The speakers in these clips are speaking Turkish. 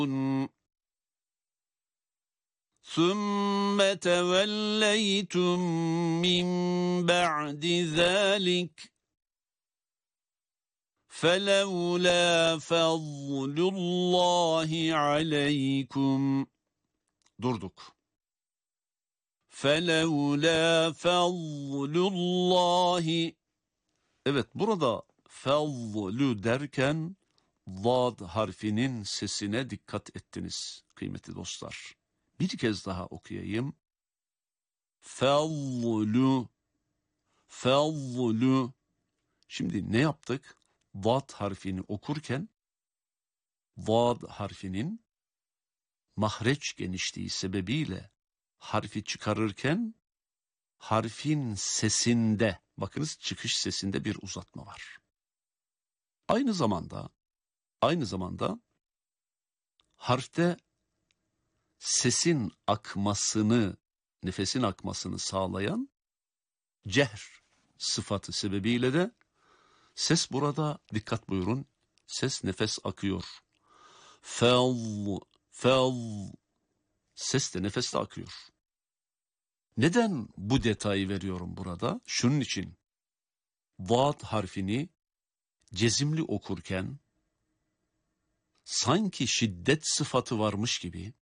ثُمَّ تَوَلَّيْتُمْ مِنْ بَعْدِ ذَلِكَ فَلَوْلَا فَضْلُ اللّٰهِ عَلَيْكُمْ. Durduk. فَلَوْلَا فَضْلُ اللّٰهِ. Evet, burada fazlu derken zad harfinin sesine dikkat ettiniz kıymetli dostlar. Bir kez daha okuyayım. Fazlu, fazlu. Şimdi ne yaptık? Zad harfini okurken zad harfinin mahreç genişliği sebebiyle harfi çıkarırken harfin sesinde, bakınız çıkış sesinde bir uzatma var. Aynı zamanda harfte sesin akmasını, nefesin akmasını sağlayan cehr sıfatı sebebiyle de ses burada, dikkat buyurun, ses nefes akıyor. Fel, ses de nefes de akıyor. Neden bu detayı veriyorum burada? Şunun için, zad harfini cezimli okurken sanki şiddet sıfatı varmış gibi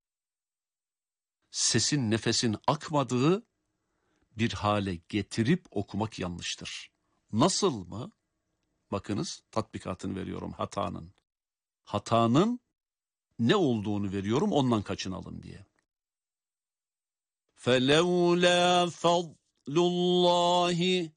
sesin nefesin akmadığı bir hale getirip okumak yanlıştır. Nasıl mı? Bakınız, tatbikatını veriyorum hatanın. Hatanın ne olduğunu veriyorum, ondan kaçınalım diye. فَلَوْلَا فَضْلُ اللّٰهِ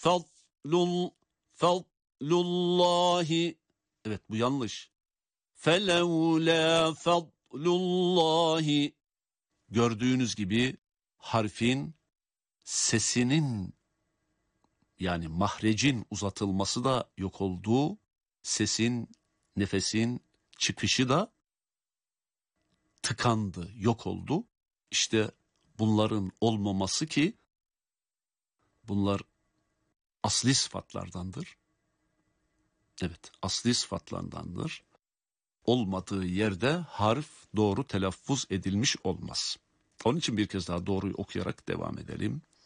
فَضْلُ اللّٰهِ. Evet, bu yanlış. فَلَوْلَا فَضْلُ اللّٰهِ. Gördüğünüz gibi harfin sesinin, yani mahrecin uzatılması da yok oldu. Sesin, nefesin çıkışı da tıkandı, yok oldu. İşte bunların olmaması ki bunlar asli sıfatlardandır. Evet, asli sıfatlardandır. Olmadığı yerde harf doğru telaffuz edilmiş olmaz. Onun için bir kez daha doğruyu okuyarak devam edelim.